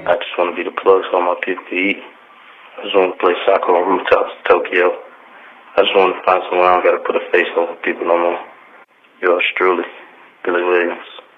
I just want to be the plug so all my people can eat. I just want to play soccer on rooftops in Tokyo. I just want to find somewhere I don't got to put a face over people no more. Yours truly, Billy Williams.